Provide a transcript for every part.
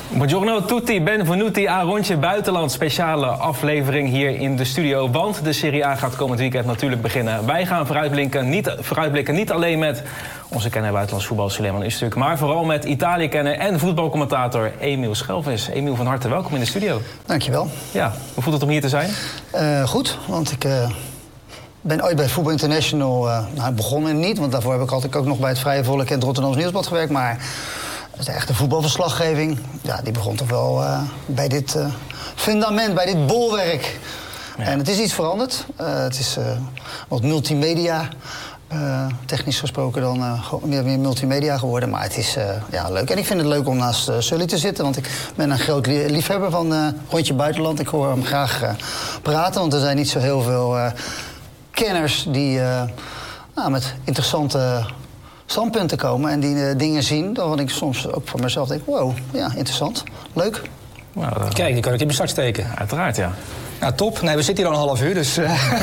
Buongiorno tutti, benvenuti a Rondje Buitenland. Speciale aflevering hier in de studio. Want de Serie A gaat komend weekend natuurlijk beginnen. Wij gaan vooruitblikken niet alleen met onze kenner buitenlands voetbal Suleiman Öztürk, maar vooral met Italië-kenner en voetbalcommentator Emiel Schelvis. Emiel, van harte welkom in de studio. Dankjewel. Ja, hoe voelt het om hier te zijn? Goed, want ik ben ooit bij Voetbal International begonnen niet. Want daarvoor heb ik altijd ook nog bij het Vrije Volk en het Rotterdams Nieuwsblad gewerkt. Maar de echte voetbalverslaggeving, ja, die begon toch wel bij dit fundament, bij dit bolwerk. Ja. En het is iets veranderd. Het is wat multimedia, technisch gesproken dan meer multimedia geworden. Maar het is leuk. En ik vind het leuk om naast Sully te zitten. Want ik ben een groot liefhebber van Rondje Buitenland. Ik hoor hem graag praten, want er zijn niet zo heel veel kenners die met interessante standpunten komen en die dingen zien, dan ik soms ook voor mezelf denk, wow, ja, interessant, leuk. Nou, kijk, die kan ik in mijn zak steken. Uiteraard, ja. Ja, top. Nee, we zitten hier al een half uur, dus... Dan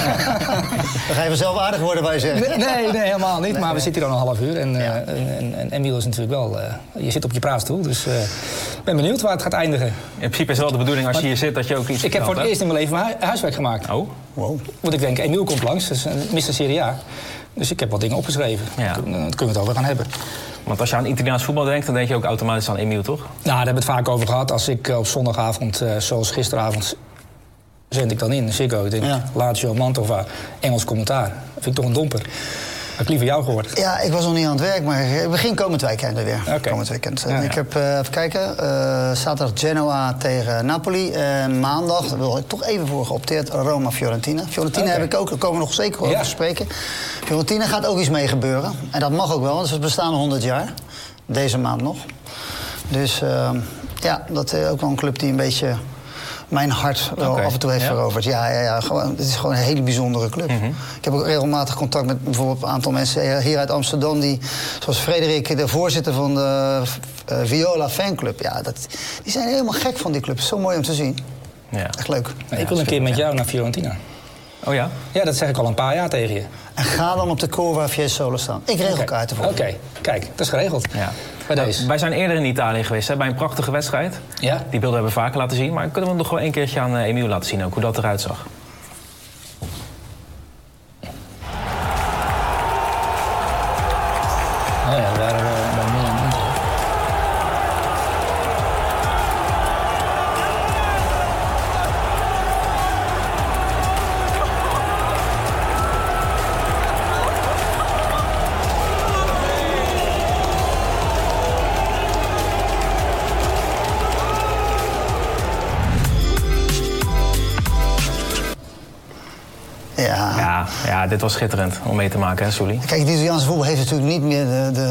ga je vanzelf aardig worden, wij zeggen. Nee, helemaal niet, maar we zitten hier al een half uur. En Emiel is natuurlijk wel... je zit op je praatstoel, dus ik ben benieuwd waar het gaat eindigen. In principe is het wel de bedoeling als je hier zit dat je ook iets Ik heb voor het eerst in mijn leven mijn huiswerk gemaakt. Oh? Wow. Want ik denk, Emiel komt langs, dus Mr. Serie A. Dus ik heb wat dingen opgeschreven. Ja. Daar kunnen we het over gaan hebben. Want als je aan Italiaans voetbal denkt, dan denk je ook automatisch aan Emiel, toch? Nou, daar hebben we het vaak over gehad. Als ik op zondagavond, zoals gisteravond, zend ik dan in, Ziggo. Ik denk, Lazio, Mantova, Engels commentaar. Dat vind ik toch een domper. Had ik liever jou gehoord. Ja, ik was nog niet aan het werk, maar ik begin komend weekend weer. Okay. Komend weekend. Ja. Ik heb, even kijken, zaterdag Genoa tegen Napoli. Maandag, daar wil ik toch even voor geopteerd, Roma-Fiorentina. Fiorentina heb ik ook, daar komen we nog zeker over te spreken. Fiorentina gaat ook iets mee gebeuren. En dat mag ook wel, want we bestaan 100 jaar. Deze maand nog. Dus dat is ook wel een club die een beetje mijn hart wel af en toe heeft veroverd. Ja, gewoon, het is gewoon een hele bijzondere club. Mm-hmm. Ik heb ook regelmatig contact met bijvoorbeeld een aantal mensen hier uit Amsterdam, die, zoals Frederik, de voorzitter van de Viola fanclub. Ja, die zijn helemaal gek van die club. Zo mooi om te zien. Ja. Echt leuk. Ja, ik wil een keer met jou naar Fiorentina. Oh ja? Ja, dat zeg ik al een paar jaar tegen je. En ga dan op de Curva Fiesole staan. Ik regel kaarten voor. Oké, kijk, dat is geregeld. Ja. Wij zijn eerder in Italië geweest, bij een prachtige wedstrijd. Ja. Die beelden hebben we vaker laten zien. Maar kunnen we nog gewoon een keertje aan Emiel laten zien ook, hoe dat eruit zag? Oh ja, daar waren we bij Milan. Ja, dit was schitterend om mee te maken, hè, Sully? Kijk, het Italiaanse voetbal heeft natuurlijk niet meer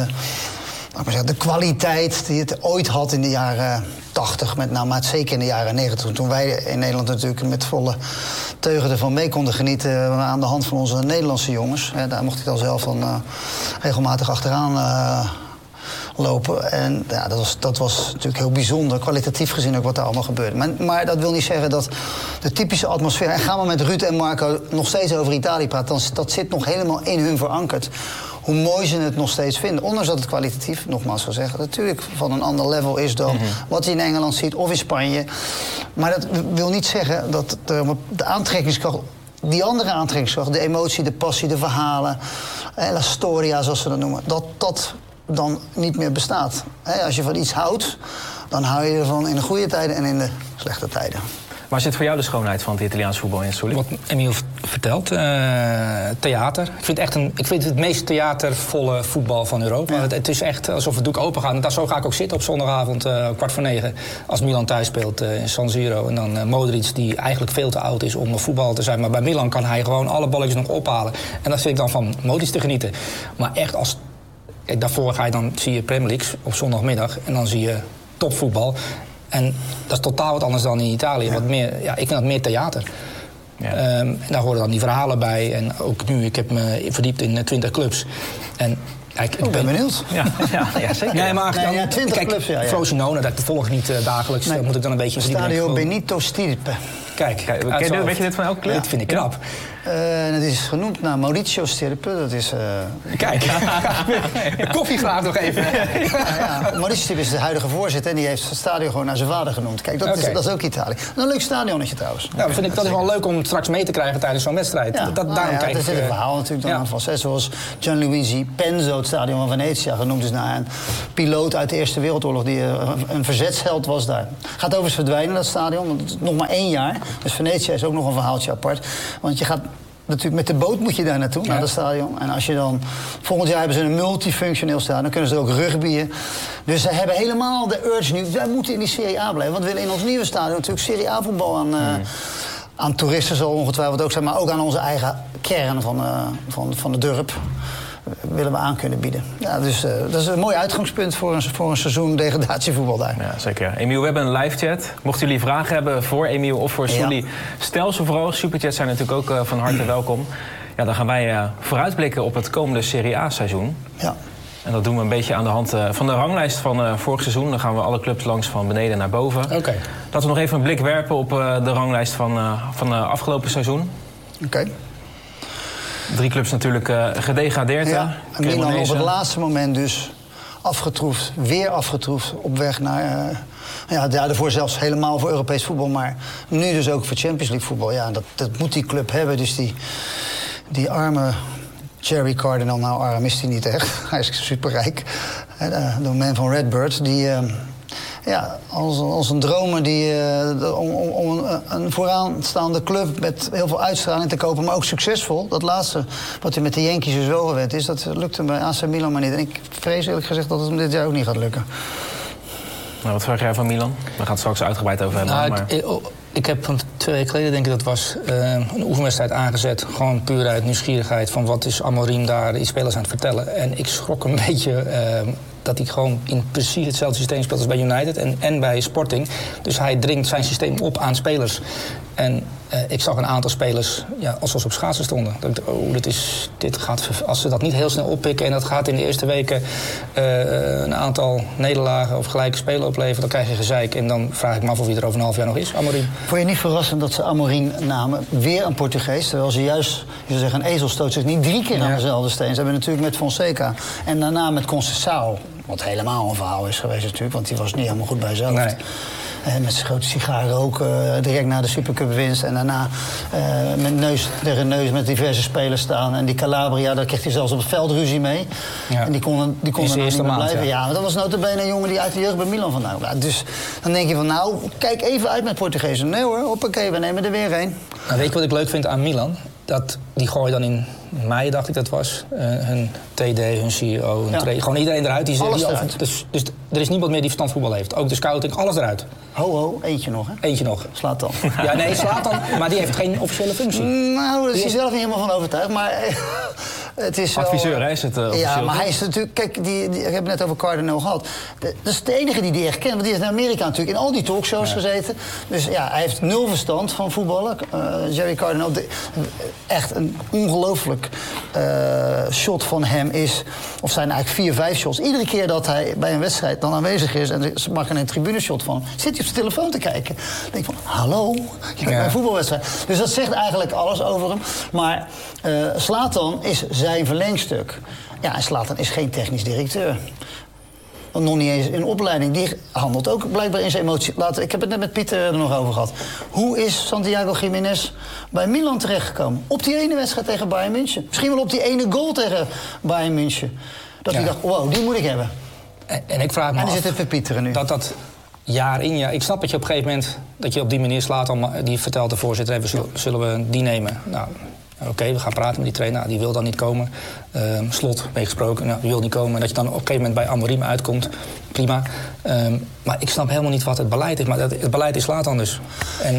de kwaliteit die het ooit had in de jaren 80, maar zeker in de jaren 90. Toen wij in Nederland natuurlijk met volle teugen ervan mee konden genieten aan de hand van onze Nederlandse jongens. Daar mocht ik dan zelf dan regelmatig achteraan lopen. En ja, dat was natuurlijk heel bijzonder, kwalitatief gezien ook wat daar allemaal gebeurde. Maar dat wil niet zeggen dat de typische atmosfeer... En gaan we met Ruud en Marco nog steeds over Italië praten, dat zit nog helemaal in hun verankerd. Hoe mooi ze het nog steeds vinden. Ondanks dat het kwalitatief, nogmaals zou zeggen, natuurlijk van een ander level is dan wat je in Engeland ziet of in Spanje. Maar dat wil niet zeggen dat de aantrekkingskracht, die andere aantrekkingskracht, de emotie, de passie, de verhalen, la storia zoals ze dat noemen, dat dan niet meer bestaat. Als je van iets houdt, dan hou je ervan in de goede tijden en in de slechte tijden. Waar zit voor jou de schoonheid van het Italiaans voetbal in, Sully? Wat Emiel vertelt, theater. Ik vind het meest theatervolle voetbal van Europa. Ja. Het is echt alsof het doek open gaat. Zo ga ik ook zitten op zondagavond, 9:15... als Milan thuis speelt in San Siro. En dan Modric, die eigenlijk veel te oud is om voetballer te zijn. Maar bij Milan kan hij gewoon alle balletjes nog ophalen. En dat vind ik dan van Modric te genieten. Maar echt als... Kijk, daarvoor zie je Premier League op zondagmiddag en dan zie je topvoetbal. En dat is totaal wat anders dan in Italië. Wat meer, ik vind dat meer theater. Ja. En daar horen dan die verhalen bij. En ook nu, ik heb me verdiept in 20 clubs. En ik ben benieuwd. Ja, zeker. Nee, maar 20 clubs, Frosinone, dat volg ik niet dagelijks. Nee. Dat moet ik dan een beetje... Stadio Benito Stirpe. Kijk, weet je dit van elke club? Dat vind ik knap. Het is genoemd naar Mauricio Stirpe. Dat is... Kijk, koffie graag nog even. Mauricio Stirpe is de huidige voorzitter en die heeft het stadion gewoon naar zijn vader genoemd. Kijk, dat is ook Italië. Een leuk stadionnetje trouwens. Nou, dat is wel leuk om straks mee te krijgen tijdens zo'n wedstrijd. Ja. Er zit een verhaal natuurlijk dan aan vast. Zoals Gianluigi Penzo, het stadion van Venetië, genoemd is naar een piloot uit de Eerste Wereldoorlog die een verzetsheld was daar. Gaat overigens verdwijnen, dat stadion, want het is nog maar 1 jaar. Dus Venetië is ook nog een verhaaltje apart. Want je gaat natuurlijk met de boot moet je daar naartoe, naar het stadion. En als je dan... Volgend jaar hebben ze een multifunctioneel stadion. Dan kunnen ze ook rugbyen. Dus ze hebben helemaal de urge nu. Wij moeten in die Serie A blijven. Want we willen in ons nieuwe stadion natuurlijk Serie A voetbal aan toeristen zal ongetwijfeld ook zijn. Maar ook aan onze eigen kern van de dorp willen we aan kunnen bieden. Ja, dus dat is een mooi uitgangspunt voor een seizoen degradatievoetbal daar. Ja, zeker. Emiel, we hebben een live chat. Mochten jullie vragen hebben voor Emiel of voor Sully, stel ze vooral. Superchats zijn natuurlijk ook van harte welkom. Ja, dan gaan wij vooruitblikken op het komende Serie A-seizoen. Ja. En dat doen we een beetje aan de hand van de ranglijst van vorig seizoen. Dan gaan we alle clubs langs van beneden naar boven. Okay. Laten we nog even een blik werpen op de ranglijst van afgelopen seizoen. Oké. 3 clubs natuurlijk gedegradeerd. Ja, en Milan op het laatste moment dus afgetroefd. Weer afgetroefd op weg naar... daarvoor zelfs helemaal voor Europees voetbal. Maar nu dus ook voor Champions League voetbal. Ja, dat moet die club hebben. Dus die arme Jerry Cardinal, nou arm is hij niet echt. Hij is superrijk. De man van Redbird, die... als een dromer om een vooraanstaande club met heel veel uitstraling te kopen, maar ook succesvol. Dat laatste, wat hij met de Yankees dus wel gewend is, dat lukt hem bij AC Milan maar niet. En ik vrees eerlijk gezegd dat het hem dit jaar ook niet gaat lukken. Nou, wat vraag jij van Milan? We gaan het straks uitgebreid over hebben. Ik heb 2 weken geleden, denk ik dat was, een oefenwedstrijd aangezet. Gewoon puur uit nieuwsgierigheid van wat is Amorim daar die spelers aan het vertellen. En ik schrok een beetje dat hij gewoon in precies hetzelfde systeem speelt als bij United en bij Sporting. Dus hij dringt zijn systeem op aan spelers. En ik zag een aantal spelers alsof ze op schaatsen stonden. Ik dacht, dit gaat, als ze dat niet heel snel oppikken en dat gaat in de eerste weken een aantal nederlagen of gelijke spelen opleveren, dan krijg je gezeik. En dan vraag ik me af of hij er over een half jaar nog is, Amorim. Vond je niet verrassend dat ze Amorim namen? Weer een Portugees, terwijl ze juist, je zou zeggen, een ezel stoot zich niet 3 keer aan dezelfde steen. Ze hebben natuurlijk met Fonseca en daarna met Conceição, wat helemaal een verhaal is geweest natuurlijk, want die was niet helemaal goed bij zijn hoofd. Nee. Met zijn grote sigaar roken, direct na de Supercup winst. En daarna met neus tegen neus met diverse spelers staan. En die Calabria, daar kreeg hij zelfs op het veld ruzie mee. Ja. En die kon er niet meer blijven. Ja, maar dat was notabene een jongen die uit de jeugd bij Milan vandaan kwam. Dus dan denk je van, nou, kijk even uit met Portugezen. Nee hoor, hoppakee, we nemen er weer een. Nou, weet je wat ik leuk vind aan Milan? Die gooien dan in mei, dacht ik dat was, hun TD, hun CEO, hun gewoon iedereen eruit. Dus er is niemand meer die verstand voetbal heeft. Ook de scouting, alles eruit. Ho, eentje nog, hè? Eentje nog. Slatan. Ja, nee, Slatan, maar die heeft geen officiële functie. Nou, daar is hij zelf niet helemaal van overtuigd, maar... Het is adviseur, hè, is het officieel? Ja, maar hij is natuurlijk... Kijk, ik heb het net over Cardinal gehad. Dat is de enige die echt kent, want die is in Amerika natuurlijk in al die talkshows gezeten. Dus ja, hij heeft 0 verstand van voetballen. Jerry Cardinal, echt een ongelooflijk shot van hem is... Of zijn eigenlijk 4-5 shots. Iedere keer dat hij bij een wedstrijd dan aanwezig is... en ze maken een tribuneshot van... zit hij op zijn telefoon te kijken. Dan denk ik van, hallo, je bent bij een voetbalwedstrijd. Dus dat zegt eigenlijk alles over hem. Maar Zlatan is zijn verlengstuk. Ja, en Zlatan is geen technisch directeur. Nog niet eens in opleiding. Die handelt ook blijkbaar in zijn emotie. Ik heb het net met Pieter er nog over gehad. Hoe is Santiago Giménez bij Milan terechtgekomen? Op die ene wedstrijd tegen Bayern München. Misschien wel op die ene goal tegen Bayern München. Dat hij dacht, wow, die moet ik hebben. En ik vraag me af... En zit even Pieter nu. Dat jaar in jaar... Ik snap dat je op een gegeven moment... dat je op die manier slaat... die vertelt de voorzitter... zullen we die nemen? Nou... Oké, we gaan praten met die trainer. Nou, die wil dan niet komen. Slot, meegesproken. Nou, die wil niet komen. Dat je dan op een gegeven moment bij Amorim uitkomt. Prima. Maar ik snap helemaal niet wat het beleid is. Maar het beleid is Zlatan dus. En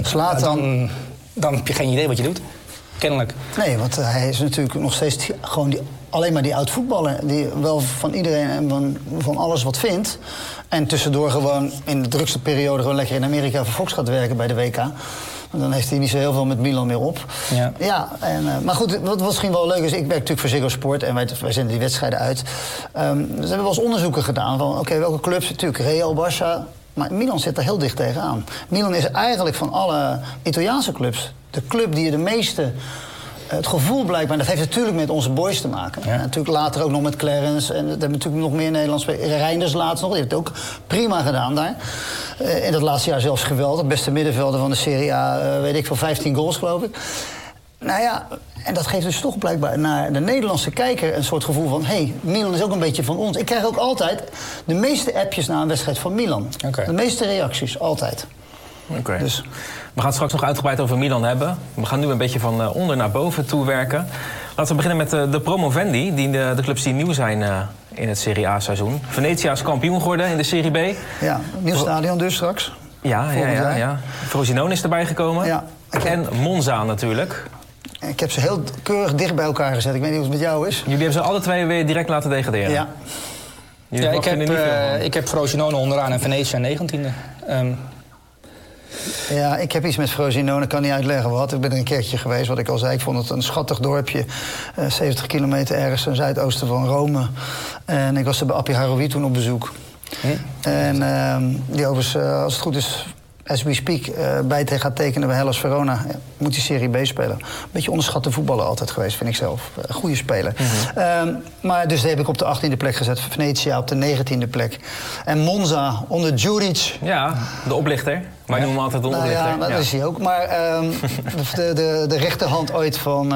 dan heb je geen idee wat je doet. Kennelijk. Nee, want hij is natuurlijk nog steeds gewoon alleen maar die oud-voetballer... die wel van iedereen en van alles wat vindt. En tussendoor gewoon in de drukste periode... gewoon lekker in Amerika voor Fox gaat werken bij de WK. Dan heeft hij niet zo heel veel met Milan meer op. Ja, maar goed, wat misschien wel leuk is... Ik werk natuurlijk voor Ziggo Sport en wij zenden die wedstrijden uit. Ze hebben wel eens onderzoeken gedaan van... Oké, welke clubs? Natuurlijk Real, Barça... Maar Milan zit er heel dicht tegenaan. Milan is eigenlijk van alle Italiaanse clubs... de club die de meeste het gevoel blijkbaar... dat heeft natuurlijk met onze boys te maken. Ja. En natuurlijk later ook nog met Clarence. En we hebben natuurlijk nog meer Nederlands. Reinders laatst nog, die heeft het ook prima gedaan daar. In dat laatste jaar zelfs geweldig. Beste middenvelder van de Serie A, weet ik veel, 15 goals geloof ik. Nou ja, en dat geeft dus toch blijkbaar naar de Nederlandse kijker... een soort gevoel van, hé, Milan is ook een beetje van ons. Ik krijg ook altijd de meeste appjes na een wedstrijd van Milan. Okay. De meeste reacties, altijd. Okay. Dus... We gaan het straks nog uitgebreid over Milan hebben. We gaan nu een beetje van onder naar boven toe werken. Laten we beginnen met de promovendi, de clubs die nieuw zijn in het Serie A-seizoen. Venetia is kampioen geworden in de Serie B. Ja, nieuw stadion dus straks. Ja. Frosinone is erbij gekomen. Ja. En Monza natuurlijk. Ik heb ze heel keurig dicht bij elkaar gezet. Ik weet niet hoe het met jou is. Jullie hebben ze alle twee weer direct laten degraderen? Ja. Ik heb Frosinone onderaan en Venetia 19e. Ja, ik heb iets met Frosinone, ik kan niet uitleggen wat. Ik ben er een keertje geweest, wat ik al zei. Ik vond het een schattig dorpje. 70 kilometer ergens ten zuidoosten van Rome. En ik was er bij Appie Haroui toen op bezoek. En die overigens, als het goed is... as we speak, bij gaat tekenen bij Hellas Verona. Moet die Serie B spelen. Een beetje onderschatte voetballer altijd geweest, vind ik zelf. Goede speler. Maar dus die heb ik op de 18e plek gezet. Venetia op de 19e plek. En Monza onder Djuric. Ja, de oplichter. Wij noemen hem altijd de oplichter. Ja, dat is hij ook. Maar de rechterhand ooit van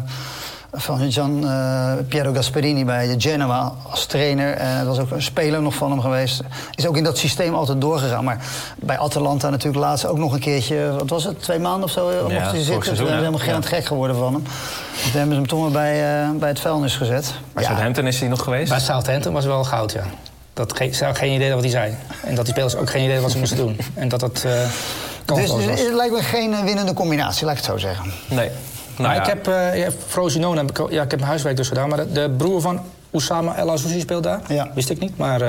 Gian Piero Gasperini bij Genoa als trainer. Dat was ook een speler nog van hem geweest. Is ook in dat systeem altijd doorgegaan. Maar bij Atalanta natuurlijk laatst ook nog een keertje... wat was het, 2 maanden of zo mocht hij zitten. Toen zijn we helemaal geen gek geworden van hem. Toen hebben ze hem toch maar bij het vuilnis gezet. Bij Southampton is hij nog geweest? Bij Southampton was wel goud, ja. Ze had geen idee wat hij zei. En dat die spelers ook geen idee wat ze moesten doen. En dat dus het lijkt me geen winnende combinatie, laat ik het zo zeggen. Nee. Nou, ik heb Frosinone, ik heb mijn huiswerk dus gedaan. Maar de broer van Oussama El Azzouzi speelt daar. Ja. Wist ik niet. Maar,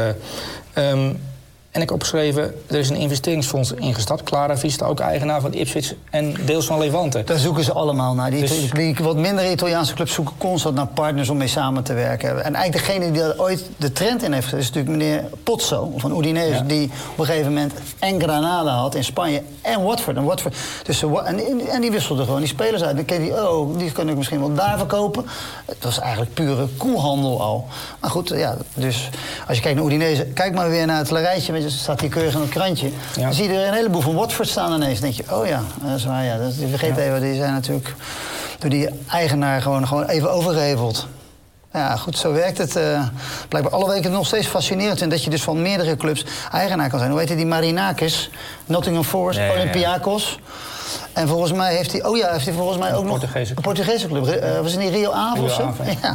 en ik heb opgeschreven, er is een investeringsfonds ingestapt. Clara Vista, ook eigenaar van Ipswich en deels van Levante. Daar zoeken ze allemaal naar. Die wat minder Italiaanse clubs zoeken constant naar partners om mee samen te werken. En eigenlijk degene die daar ooit de trend in heeft gezet... is natuurlijk meneer Pozzo van Udinese... Ja. Die op een gegeven moment en Granada had in Spanje en Watford. Dus en die wisselde gewoon die spelers uit. Dan keek die, die kan ik misschien wel daar verkopen. Het was eigenlijk pure koelhandel al. Maar goed, ja, dus als je kijkt naar Udinese... kijk maar weer naar het rijtje... staat hier keurig in het krantje. Ja. Dan zie je er een heleboel van Watford staan ineens. Dan denk je, oh ja, dat is waar. Ja. Je vergeet even, die zijn natuurlijk door die eigenaar gewoon even overgeheveld. Ja, goed, zo werkt het. Blijkbaar alle weken nog steeds fascinerend. En dat je dus van meerdere clubs eigenaar kan zijn. Hoe heet hij, die Marinakis, Nottingham Forest, Olympiakos. En volgens mij heeft hij, volgens mij ook nog een Portugese club. Was het niet Rio Ave of zo? Ja.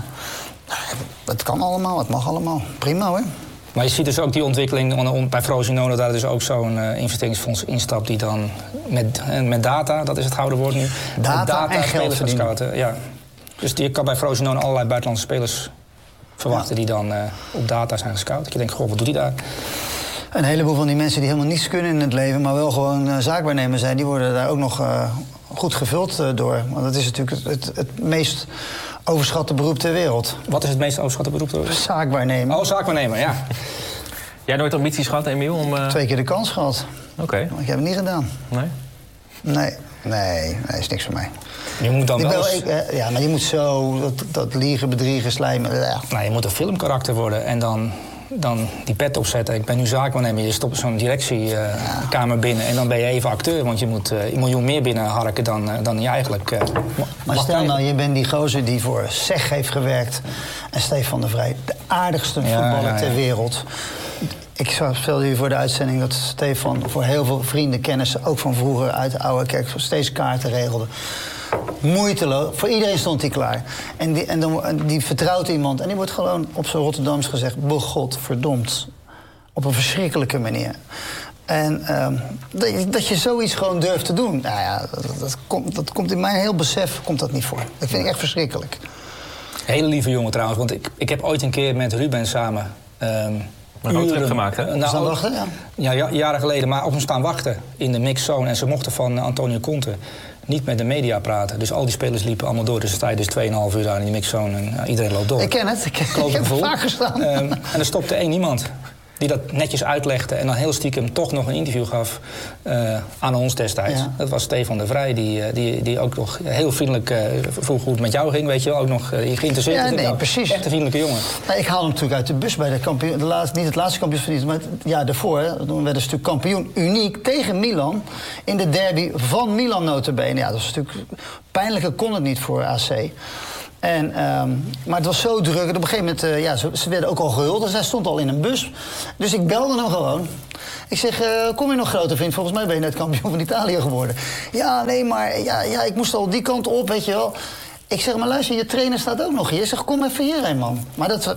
Het kan allemaal, het mag allemaal. Prima hoor. Maar je ziet dus ook die ontwikkeling bij Frosinone... dat er dus ook zo'n investeringsfonds instapt die dan met data... dat is het gouden woord nu. Data en geld verdienen. Ja. Dus je kan bij Frosinone allerlei buitenlandse spelers verwachten... die dan op data zijn gescout. Je denkt, goh, wat doet hij daar? Een heleboel van die mensen die helemaal niets kunnen in het leven... maar wel gewoon zaakwaarnemer zijn... die worden daar ook nog goed gevuld door. Want dat is natuurlijk het meest... overschatte beroep ter wereld. Wat is het meest overschatte beroep ter wereld? Zaakwaarnemer. Oh, zaakwaarnemer, ja. Jij nooit ambities gehad, Emiel? Om, 2 keer de kans gehad. Oké. Ik heb het niet gedaan. Nee, is niks voor mij. Je moet dan wel ja, maar je moet zo dat liegen, bedriegen, slijmen. Nou, je moet een filmkarakter worden en dan die pet opzetten. Ik ben nu zaakwaarnemer. Je stopt zo'n directiekamer binnen en dan ben je even acteur. Want je moet een miljoen meer binnenharken dan je eigenlijk... maar stel nou, je bent die gozer die voor SEG heeft gewerkt. En Stefan de Vrij, de aardigste voetballer ter wereld. Ik vertelde u voor de uitzending dat Stefan voor heel veel vrienden, kennissen... ook van vroeger uit de oude kerk, steeds kaarten regelde. Moeiteloos. Voor iedereen stond hij klaar. En die vertrouwt iemand. En die wordt gewoon op zijn Rotterdams gezegd... begot, verdomd. Op een verschrikkelijke manier. En dat je zoiets gewoon durft te doen... nou ja, dat komt in mijn heel besef komt dat niet voor. Dat vind ik echt verschrikkelijk. Hele lieve jongen trouwens. Want ik heb ooit een keer met Ruben samen... een roadtrip gemaakt, hè? Staan wachten, ja, jaren geleden. Maar op hem staan wachten in de mixzone. En ze mochten van Antonio Conte niet met de media praten. Dus al die spelers liepen allemaal door. Dus dan sta je dus 2,5 uur daar in die mixzone en iedereen loopt door. Ik ken het. Ik heb vaak gestaan. En er stopte één iemand. die dat netjes uitlegde en dan heel stiekem toch nog een interview gaf aan ons destijds. Ja. Dat was Stefan de Vrij, die ook nog heel vriendelijk vroeg hoe het met jou ging, weet je wel. Ook nog geïnteresseerd. Ja, Dus nee, nou, precies. Echt een vriendelijke jongen. Nou, ik haal hem natuurlijk uit de bus bij de kampioen. Niet het laatste kampioensverlies, maar het jaar daarvoor. Hè, toen werden ze natuurlijk kampioen uniek tegen Milan. In de derby van Milan nota bene. Ja, dat was natuurlijk... Pijnlijker kon het niet voor AC. Maar het was zo druk. En op een gegeven moment, ze werden ook al gehuld. Dus hij stond al in een bus. Dus ik belde hem gewoon. Ik zeg, kom je nog groter, vriend? Volgens mij ben je net kampioen van Italië geworden. Ja, nee, maar ik moest al die kant op, weet je wel. Ik zeg, maar luister, je trainer staat ook nog hier. Ik zeg, kom even hierheen, man. Maar dat